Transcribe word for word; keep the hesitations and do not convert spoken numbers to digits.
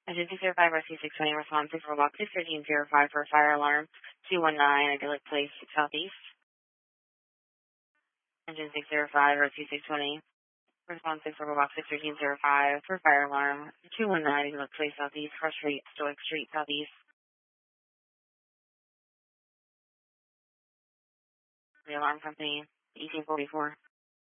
Engine six zero five, rescue six twenty, response six four box six thirteen zero five for fire alarm two one nine, idyllic place southeast. Engine six zero five, rescue six twenty, response six four box six thirteen zero five for fire alarm two one nine, idyllic place southeast, Crush Street, Stoic Street southeast. The alarm company, E C forty-four.